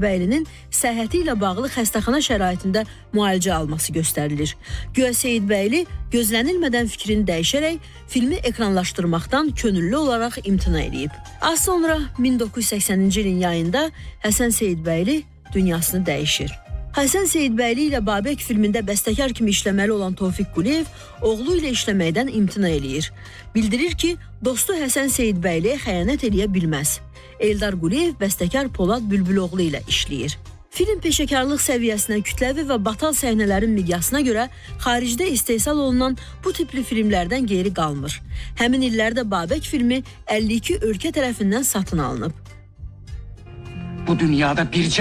Seyidbəylinin səhhəti ilə bağlı xəstəxana şəraitində müalicə alması göstərilir. Güya Seyidbəyli gözlənilmədən fikrini dəyişərək filmi ekranlaşdırmaqdan könüllü olaraq imtina edib. Az sonra 1980-ci ilin yayında Həsən Seyidbəyli dünyasını dəyişir. Həsən Seyidbəyli ilə Babək filmində bəstəkar kimi işləməli olan Tofiq Quliyev oğlu ilə işləməkdən imtina eləyir. Bildirir ki, dostu Həsən Seyidbəyliyə xəyanət eləyə bilməz. Eldar Quliyev bəstəkar Polad Bülbüloğlu ilə işləyir. Film peşəkarlıq səviyyəsinə, kütləvi və batal səhnələrin miqyasına görə xaricdə istehsal olunan bu tipli filmlərdən geri qalmır. Həmin illərdə Babək filmi 52 ölkə tərəfindən satın alınıb. Bu dünyada bircə